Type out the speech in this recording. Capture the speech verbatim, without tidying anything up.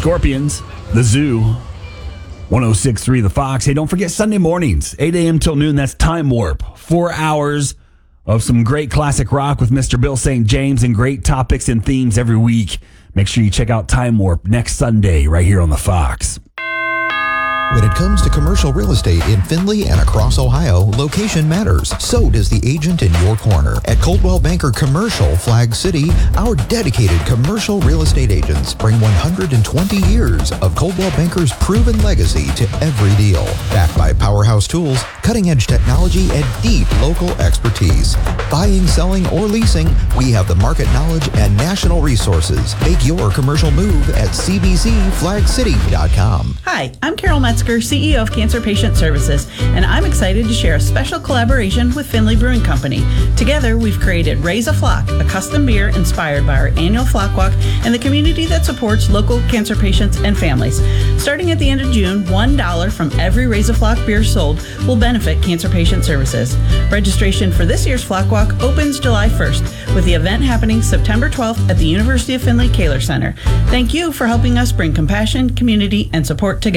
Scorpions, The Zoo, one oh six point three The Fox. Hey, don't forget Sunday mornings, eight a.m. till noon. That's Time Warp. Four hours of some great classic rock with Mister Bill Saint James and great topics and themes every week. Make sure you check out Time Warp next Sunday right here on The Fox. When it comes to commercial real estate in Findlay and across Ohio, location matters. So does the agent in your corner. At Coldwell Banker Commercial Flag City, our dedicated commercial real estate agents bring one hundred twenty years of Coldwell Banker's proven legacy to every deal. Backed by powerhouse tools, cutting-edge technology, and deep local expertise. Buying, selling, or leasing, we have the market knowledge and national resources. Make your commercial move at c b c flag city dot com. Hi, I'm Carol Metzger, C E O of Cancer Patient Services, and I'm excited to share a special collaboration with Findlay Brewing Company. Together, we've created Raise a Flock, a custom beer inspired by our annual Flock Walk and the community that supports local cancer patients and families. Starting at the end of June, one dollar from every Raise a Flock beer sold will benefit Cancer Patient Services. Registration for this year's Flock Walk opens July first, with the event happening September twelfth at the University of Findlay Kaler Center. Thank you for helping us bring compassion, community, and support together.